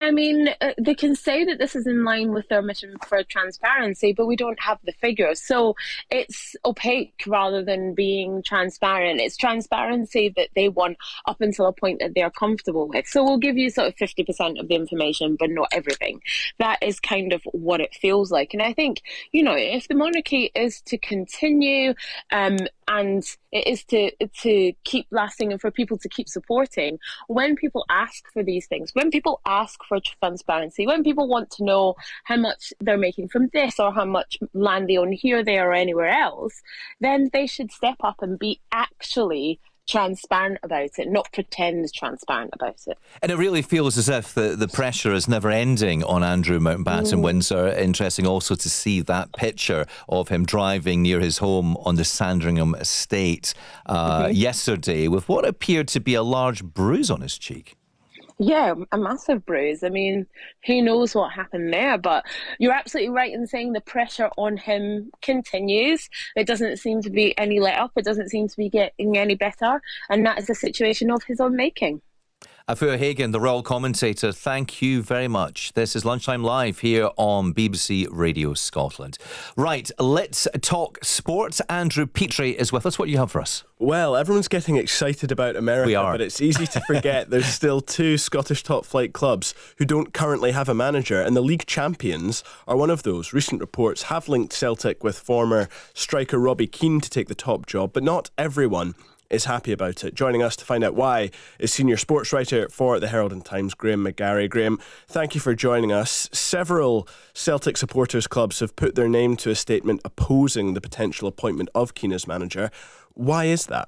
I mean, they can say that this is in line with their mission for transparency, but we don't have the figures. So it's opaque rather than being transparent. It's transparency that they want up until a point that they're comfortable with. So we'll give you sort of 50% of the information, but not everything. That is kind of what it feels like. And I think, if the monarchy is to continue, and it is to keep lasting and for people to keep supporting, when people ask for these things, when people ask for transparency, when people want to know how much they're making from this or how much land they own here, there or anywhere else, then they should step up and be actually transparent about it, not pretend transparent about it. And it really feels as if the pressure is never ending on Andrew Mountbatten Windsor. Interesting also to see that picture of him driving near his home on the Sandringham estate yesterday with what appeared to be a large bruise on his cheek. Yeah, a massive bruise. I mean, who knows what happened there? But you're absolutely right in saying the pressure on him continues. It doesn't seem to be any let up. It doesn't seem to be getting any better. And that is a situation of his own making. Afua Hagen, the Royal Commentator, thank you very much. This is Lunchtime Live here on BBC Radio Scotland. Right, let's talk sports. Andrew Petrie is with us. What do you have for us? Well, everyone's getting excited about America, we are. But it's easy to forget there's still two Scottish top-flight clubs who don't currently have a manager, and the league champions are one of those. Recent reports have linked Celtic with former striker Robbie Keane to take the top job, but not everyone is happy about it. Joining us to find out why is senior sports writer for the Herald and Times, Graham McGarry. Graham, thank you for joining us. Several Celtic supporters clubs have put their name to a statement opposing the potential appointment of Keane as manager. Why is that?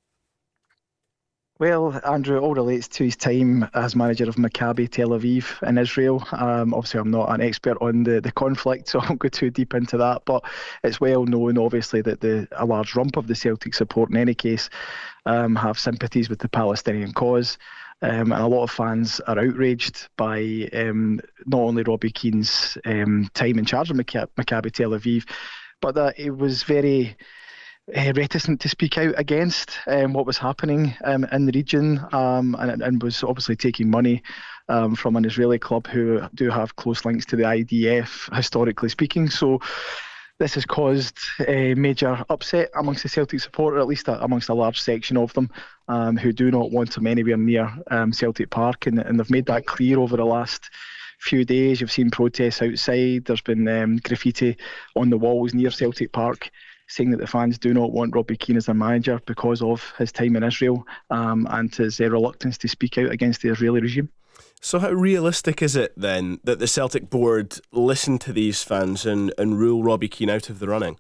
Well, Andrew, it all relates to his time as manager of Maccabi Tel Aviv in Israel. Obviously, I'm not an expert on the conflict, so I won't go too deep into that. But it's well known, obviously, that a large rump of the Celtic support, in any case, have sympathies with the Palestinian cause. And a lot of fans are outraged by not only Robbie Keane's time in charge of Maccabi Tel Aviv, but that he was very reticent to speak out against what was happening in the region, and was obviously taking money from an Israeli club who do have close links to the IDF, historically speaking. So this has caused a major upset amongst the Celtic supporter, at least amongst a large section of them, who do not want him anywhere near Celtic Park, and they've made that clear over the last few days. You've seen protests outside. There's been graffiti on the walls near Celtic Park saying that the fans do not want Robbie Keane as their manager because of his time in Israel and his reluctance to speak out against the Israeli regime. So how realistic is it then that the Celtic board listen to these fans and rule Robbie Keane out of the running?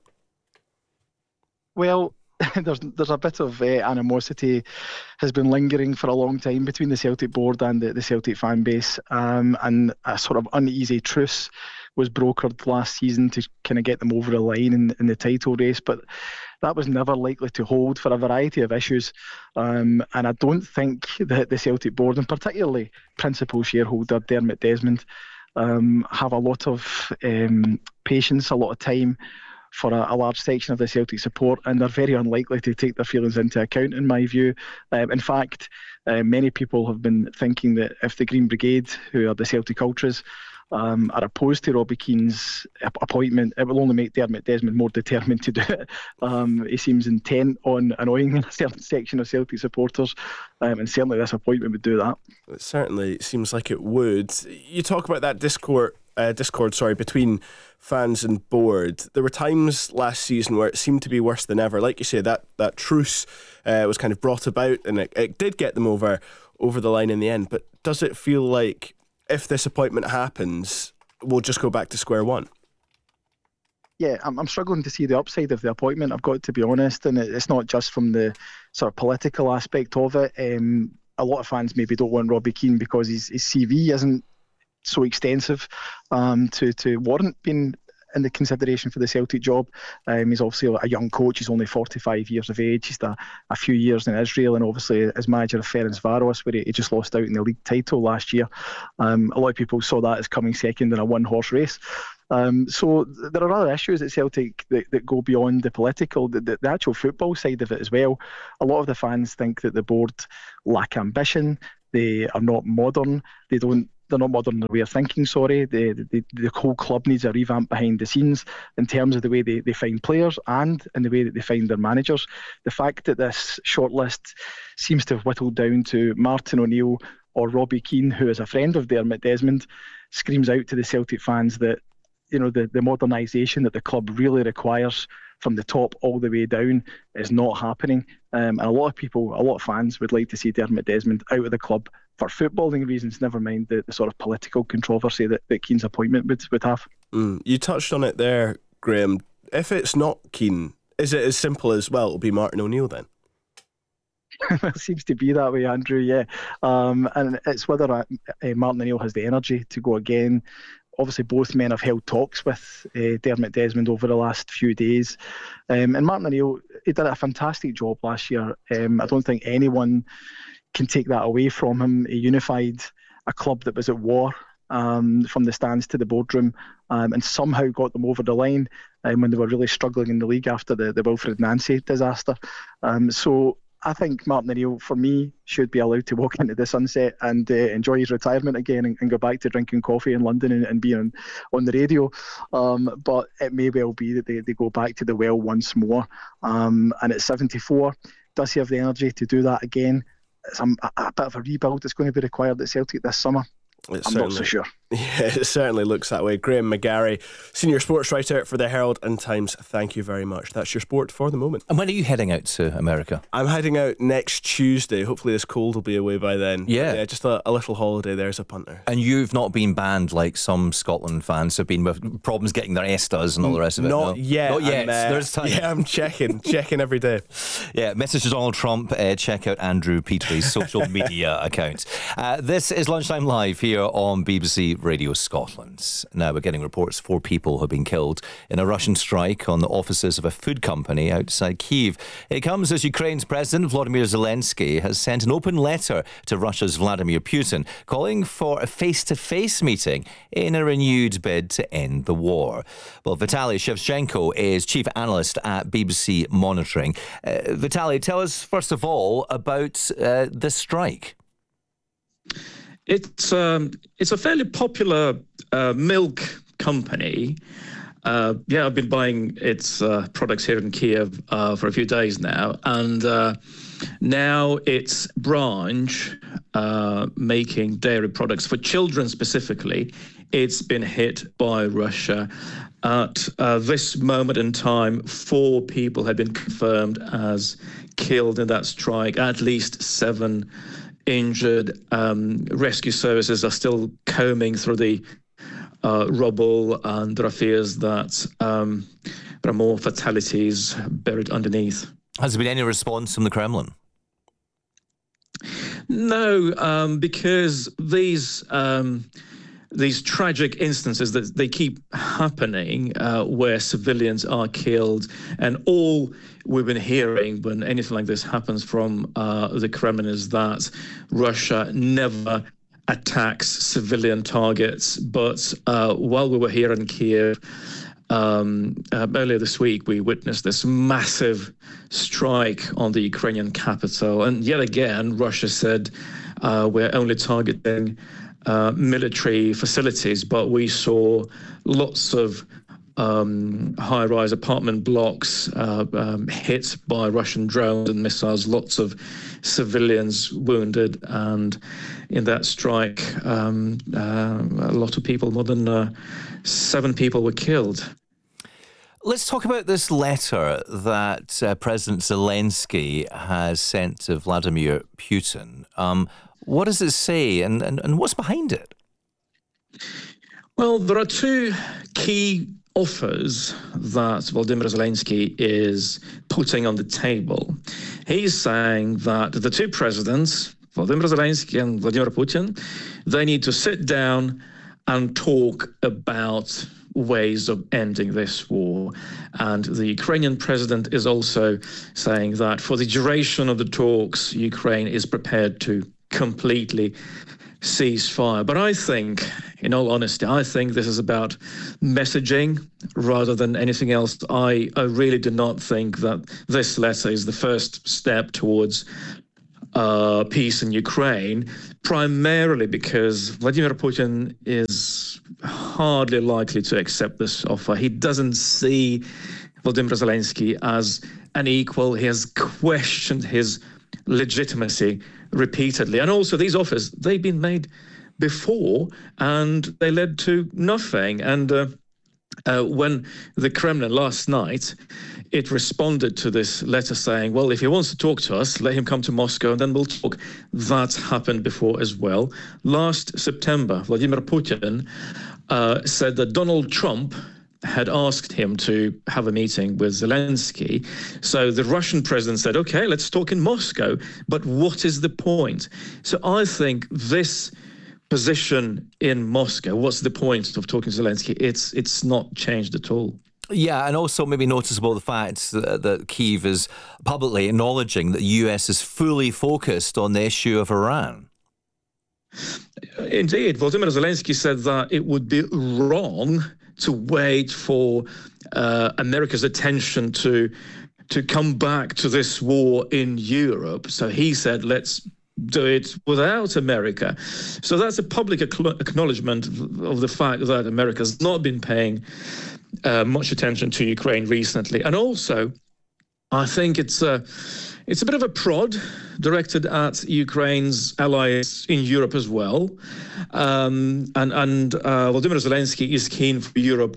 Well, there's a bit of animosity has been lingering for a long time between the Celtic board and the Celtic fan base, and a sort of uneasy truce was brokered last season to kind of get them over the line in the title race, but that was never likely to hold for a variety of issues, and I don't think that the Celtic board, and particularly principal shareholder Dermot Desmond, have a lot of patience, a lot of time for a large section of the Celtic support, and they're very unlikely to take their feelings into account, in my view. In fact, many people have been thinking that if the Green Brigade, who are the Celtic Ultras, are opposed to Robbie Keane's appointment, it will only make Dermot Desmond more determined to do it. He seems intent on annoying a certain section of Celtic supporters, and certainly this appointment would do that. It certainly seems like it would. You talk about that discord between fans and board. There were times last season where it seemed to be worse than ever. Like you say, that truce was kind of brought about, and it did get them over the line in the end. But does it feel like if this appointment happens, we'll just go back to square one? Yeah, I'm struggling to see the upside of the appointment, I've got to be honest, and it's not just from the sort of political aspect of it. A lot of fans maybe don't want Robbie Keane because his CV isn't so extensive to warrant being in the consideration for the Celtic job. He's obviously a young coach. He's only 45 years of age. He's a few years in Israel, and obviously as manager of Ferencváros, where he just lost out in the league title last year. A lot of people saw that as coming second in a one-horse race. So there are other issues at Celtic that go beyond the political, the actual football side of it as well. A lot of the fans think that the board lack ambition. They are not modern. They don't they're not modern in their way of thinking, sorry. The whole club needs a revamp behind the scenes in terms of the way they find players and in the way that they find their managers. The fact that this shortlist seems to have whittled down to Martin O'Neill or Robbie Keane, who is a friend of Dermot Desmond, screams out to the Celtic fans that, you know, the modernisation that the club really requires from the top all the way down is not happening. And a lot of people, a lot of fans would like to see Dermot Desmond out of the club for footballing reasons, never mind the sort of political controversy that Keane's appointment would have. You touched on it there, Graham. If it's not Keane, is it as simple as, well, it'll be Martin O'Neill then? It seems to be that way, Andrew, yeah. And it's whether Martin O'Neill has the energy to go again. Obviously, both men have held talks with Dermot Desmond over the last few days. And Martin O'Neill, he did a fantastic job last year. I don't think anyone can take that away from him. He unified a club that was at war from the stands to the boardroom, and somehow got them over the line when they were really struggling in the league after the Wilfred Nancy disaster. So I think Martin O'Neill, for me, should be allowed to walk into the sunset and enjoy his retirement again and go back to drinking coffee in London and being on the radio. But it may well be that they go back to the well once more. And at 74, does he have the energy to do that again? It's a bit of a rebuild that's going to be required at Celtic this summer. I'm not so sure. Yeah, it certainly looks that way. Graham McGarry, senior sports writer for the Herald and Times, thank you very much. That's your sport for the moment. And when are you heading out to America? I'm heading out next Tuesday. Hopefully this cold will be away by then. Yeah, just a little holiday there as a punter. And you've not been banned like some Scotland fans have been with problems getting their ESTAs and all the rest of it? Not yet. Not yet. There's time. Yeah, I'm checking every day. Yeah, message to Donald Trump, check out Andrew Petrie's social media account. This is Lunchtime Live here on BBC Radio Scotland. Now we're getting reports 4 people have been killed in a Russian strike on the offices of a food company outside Kyiv. It comes as Ukraine's President Volodymyr Zelensky has sent an open letter to Russia's Vladimir Putin calling for a face-to-face meeting in a renewed bid to end the war. Well, Vitaly Shevchenko is chief analyst at BBC Monitoring. Vitaly, tell us first of all about this strike. It's a fairly popular milk company. I've been buying its products here in Kiev for a few days now, and now its branch making dairy products for children specifically, it's been hit by Russia. At this moment in time, 4 people have been confirmed as killed in that strike, at least 7 injured. Rescue services are still combing through the rubble, and there are fears that there are more fatalities buried underneath. Has there been any response from the Kremlin? No, because these tragic instances that they keep happening where civilians are killed, and all we've been hearing when anything like this happens from the Kremlin is that Russia never attacks civilian targets. But while we were here in Kiev earlier this week, we witnessed this massive strike on the Ukrainian capital, and yet again Russia said we're only targeting military facilities, but we saw lots of high-rise apartment blocks hit by Russian drones and missiles, lots of civilians wounded, and in that strike a lot of people, more than 7 people were killed. Let's talk about this letter that President Zelensky has sent to Vladimir Putin. What does it say, and what's behind it? Well, there are 2 key offers that Volodymyr Zelensky is putting on the table. He's saying that the 2 presidents, Volodymyr Zelensky and Vladimir Putin, they need to sit down and talk about ways of ending this war. And the Ukrainian president is also saying that for the duration of the talks, Ukraine is prepared to completely cease fire. But I think, in all honesty, I think this is about messaging rather than anything else. I really do not think that this letter is the first step towards peace in Ukraine, primarily because Vladimir Putin is hardly likely to accept this offer. He doesn't see Volodymyr Zelensky as an equal. He has questioned his legitimacy repeatedly. And also these offers, they've been made before and they led to nothing. And when the Kremlin last night, it responded to this letter saying, well, if he wants to talk to us, let him come to Moscow and then we'll talk. That happened before as well. Last September, Vladimir Putin said that Donald Trump had asked him to have a meeting with Zelensky. So the Russian president said, okay, let's talk in Moscow. But what is the point? So I think this position in Moscow, what's the point of talking to Zelensky? It's not changed at all. Yeah, and also maybe noticeable the fact that Kyiv is publicly acknowledging that the US is fully focused on the issue of Iran. Indeed, Volodymyr Zelensky said that it would be wrong to wait for America's attention to come back to this war in Europe. So he said, let's do it without America. So that's a public acknowledgement of the fact that America has not been paying much attention to Ukraine recently. And also, I think it's a bit of a prod directed at Ukraine's allies in Europe as well. And Volodymyr Zelensky is keen for Europe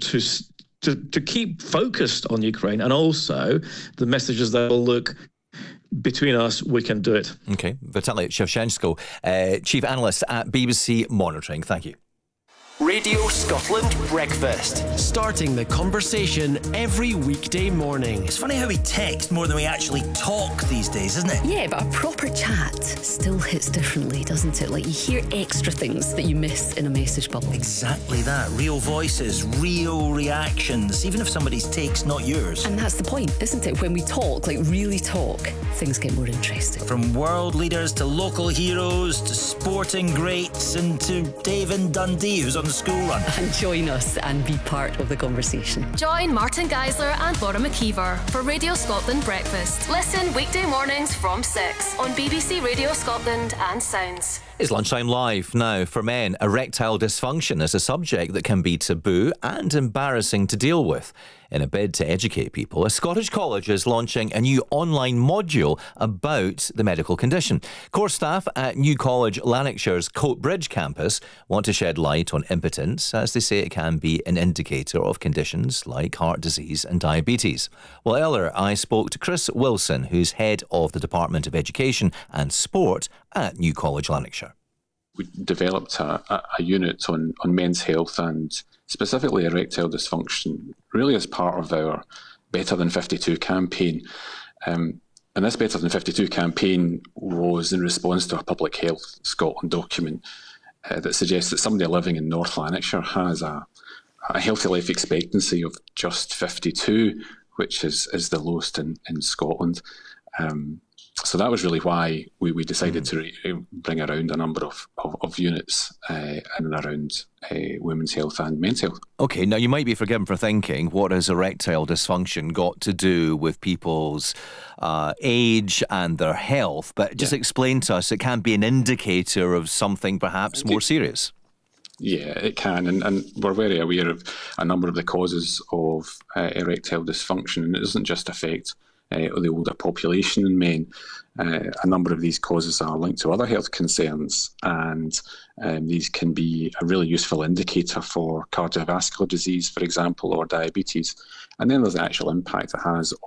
to keep focused on Ukraine, and also the messages that will look, between us, we can do it. Okay. Vitaly Shevchenko, Chief Analyst at BBC Monitoring. Thank you. Radio Scotland Breakfast. Starting the conversation every weekday morning. It's funny how we text more than we actually talk these days, isn't it? Yeah, but a proper chat still hits differently, doesn't it? Like, you hear extra things that you miss in a message bubble. Exactly that. Real voices, real reactions, even if somebody's take's not yours. And that's the point, isn't it? When we talk, like really talk, things get more interesting. From world leaders to local heroes to sporting greats and to Dave in Dundee, who's on the school run. And join us and be part of the conversation. Join Martin Geisler and Laura McKeever for Radio Scotland Breakfast. Listen weekday mornings from 6 on BBC Radio Scotland and Sounds. It's Lunchtime Live now. For men, erectile dysfunction is a subject that can be taboo and embarrassing to deal with. In a bid to educate people, a Scottish college is launching a new online module about the medical condition. Course staff at New College Lanarkshire's Coatbridge campus want to shed light on impotence, as they say it can be an indicator of conditions like heart disease and diabetes. Well, earlier I spoke to Chris Wilson, who's head of the Department of Education and Sport at New College Lanarkshire. We developed a unit on men's health and specifically erectile dysfunction, really as part of our Better Than 52 campaign. And this Better Than 52 campaign was in response to a Public Health Scotland document that suggests that somebody living in North Lanarkshire has a healthy life expectancy of just 52, which is the lowest in Scotland. So that was really why we decided to bring around a number of units in and around women's health and men's health. OK, now you might be forgiven for thinking, what has erectile dysfunction got to do with people's age and their health? But just explain to us, it can be an indicator of something perhaps more serious. Yeah, it can, and we're very aware of a number of the causes of erectile dysfunction, and it doesn't just affect the older population in men. A number of these causes are linked to other health concerns, and these can be a really useful indicator for cardiovascular disease, for example, or diabetes. And then there's the actual impact it has